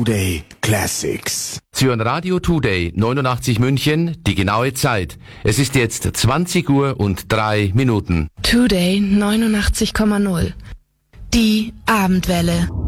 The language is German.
Today Classics. Sie hören Radio Today 89 München, die genaue Zeit. Es ist jetzt 20 Uhr und 3 Minuten. Today 89,0. Die Abendwelle.